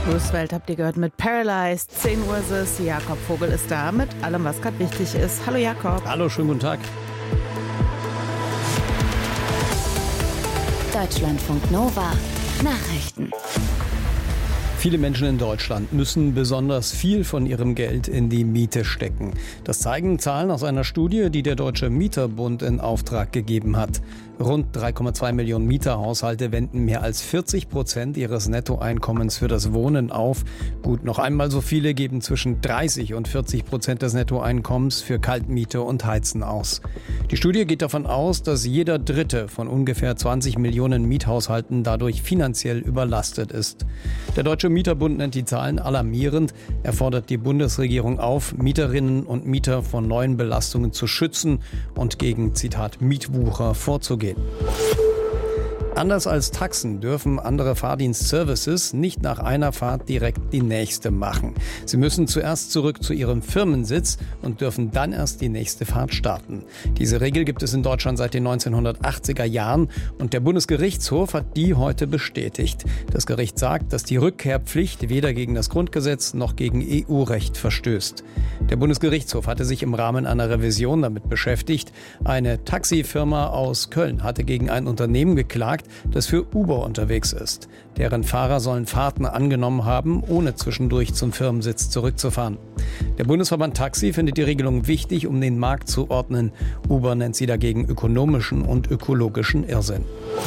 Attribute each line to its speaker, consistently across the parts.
Speaker 1: Roosevelt habt ihr gehört mit Paralyzed. 10 Uhr ist es. Jakob Vogel ist da mit allem, was gerade wichtig ist. Hallo Jakob.
Speaker 2: Hallo, schönen guten Tag.
Speaker 3: Deutschlandfunk Nova. Nachrichten.
Speaker 2: Viele Menschen in Deutschland müssen besonders viel von ihrem Geld in die Miete stecken. Das zeigen Zahlen aus einer Studie, die der Deutsche Mieterbund in Auftrag gegeben hat. Rund 3,2 Millionen Mieterhaushalte wenden mehr als 40% ihres Nettoeinkommens für das Wohnen auf. Gut, noch einmal so viele geben zwischen 30% und 40% des Nettoeinkommens für Kaltmiete und Heizen aus. Die Studie geht davon aus, dass jeder Dritte von ungefähr 20 Millionen Miethaushalten dadurch finanziell überlastet ist. Der Deutsche Mieterbund nennt die Zahlen alarmierend. Er fordert die Bundesregierung auf, Mieterinnen und Mieter vor neuen Belastungen zu schützen und gegen, Zitat, Mietwucher vorzugehen. Anders als Taxen dürfen andere Fahrdienstservices nicht nach einer Fahrt direkt die nächste machen. Sie müssen zuerst zurück zu ihrem Firmensitz und dürfen dann erst die nächste Fahrt starten. Diese Regel gibt es in Deutschland seit den 1980er Jahren und der Bundesgerichtshof hat die heute bestätigt. Das Gericht sagt, dass die Rückkehrpflicht weder gegen das Grundgesetz noch gegen EU-Recht verstößt. Der Bundesgerichtshof hatte sich im Rahmen einer Revision damit beschäftigt. Eine Taxifirma aus Köln hatte gegen ein Unternehmen geklagt, das für Uber unterwegs ist. Deren Fahrer sollen Fahrten angenommen haben, ohne zwischendurch zum Firmensitz zurückzufahren. Der Bundesverband Taxi findet die Regelung wichtig, um den Markt zu ordnen. Uber nennt sie dagegen ökonomischen und ökologischen Irrsinn.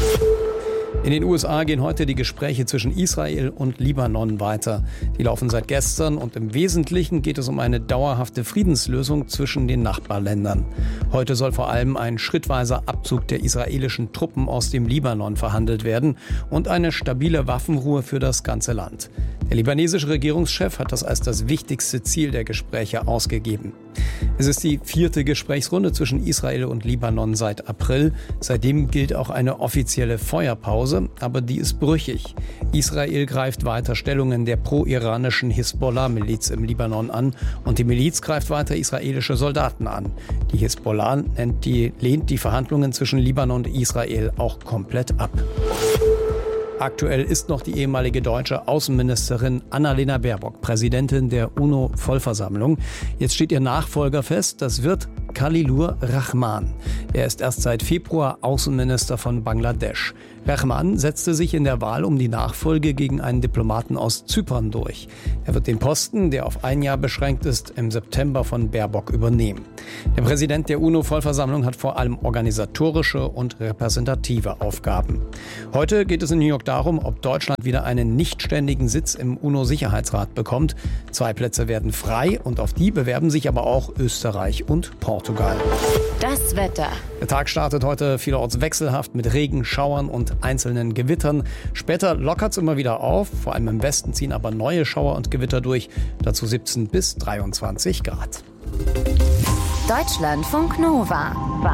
Speaker 2: In den USA gehen heute die Gespräche zwischen Israel und Libanon weiter. Die laufen seit gestern und im Wesentlichen geht es um eine dauerhafte Friedenslösung zwischen den Nachbarländern. Heute soll vor allem ein schrittweiser Abzug der israelischen Truppen aus dem Libanon verhandelt werden und eine stabile Waffenruhe für das ganze Land. Der libanesische Regierungschef hat das als das wichtigste Ziel der Gespräche ausgegeben. Es ist die 4. Gesprächsrunde zwischen Israel und Libanon seit April. Seitdem gilt auch eine offizielle Feuerpause, aber die ist brüchig. Israel greift weiter Stellungen der pro-iranischen Hisbollah-Miliz im Libanon an und die Miliz greift weiter israelische Soldaten an. Die Hisbollah lehnt die Verhandlungen zwischen Libanon und Israel auch komplett ab. Aktuell ist noch die ehemalige deutsche Außenministerin Annalena Baerbock Präsidentin der UNO-Vollversammlung. Jetzt steht ihr Nachfolger fest, das wird Khalilur Rahman. Er ist erst seit Februar Außenminister von Bangladesch. Rahman setzte sich in der Wahl um die Nachfolge gegen einen Diplomaten aus Zypern durch. Er wird den Posten, der auf ein Jahr beschränkt ist, im September von Baerbock übernehmen. Der Präsident der UNO-Vollversammlung hat vor allem organisatorische und repräsentative Aufgaben. Heute geht es in New York darum, ob Deutschland wieder einen nichtständigen Sitz im UNO-Sicherheitsrat bekommt. 2 Plätze werden frei und auf die bewerben sich aber auch Österreich und Portugal.
Speaker 3: Das Wetter.
Speaker 2: Der Tag startet heute vielerorts wechselhaft mit Regen, Schauern und einzelnen Gewittern. Später lockert es immer wieder auf. Vor allem im Westen ziehen aber neue Schauer und Gewitter durch. Dazu 17 bis 23 Grad.
Speaker 3: Deutschlandfunk Nova.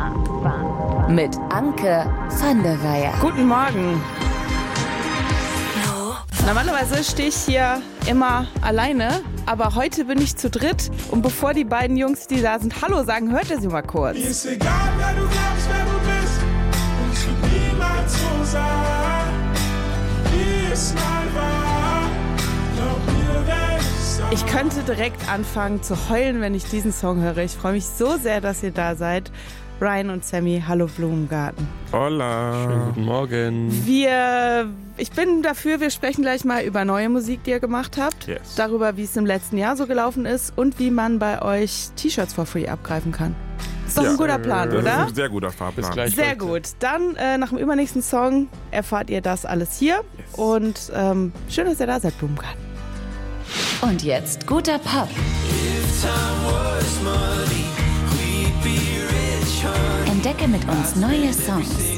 Speaker 3: Mit Anke van der Weyer.
Speaker 1: Guten Morgen. Normalerweise stehe ich hier immer alleine, aber heute bin ich zu dritt. Und bevor die beiden Jungs, die da sind, Hallo sagen, hört ihr sie mal kurz.
Speaker 4: Mir ist egal, wer du glaubst, wer du bist. Und ich will niemals so sein. Wie es mal war. Glaub mir, wer ich sag.
Speaker 1: Ich könnte direkt anfangen zu heulen, wenn ich diesen Song höre. Ich freue mich so sehr, dass ihr da seid. Ryan und Sammy, hallo Blumengarten.
Speaker 5: Hola.
Speaker 6: Schönen guten Morgen.
Speaker 1: Ich bin dafür, wir sprechen gleich mal über neue Musik, die ihr gemacht habt.
Speaker 5: Yes.
Speaker 1: Darüber, wie es im letzten Jahr so gelaufen ist und wie man bei euch T-Shirts for free abgreifen kann. Ist doch ein guter Plan,
Speaker 5: Das ist
Speaker 1: oder?
Speaker 5: ein sehr guter Fahrplan.
Speaker 6: Bis gleich.
Speaker 1: Sehr gut. Dann nach dem übernächsten Song erfahrt ihr das alles hier.
Speaker 5: Yes.
Speaker 1: Und schön, dass ihr da seid, Blumengarten.
Speaker 3: Und jetzt guter Pop. Entdecke mit uns neue Songs.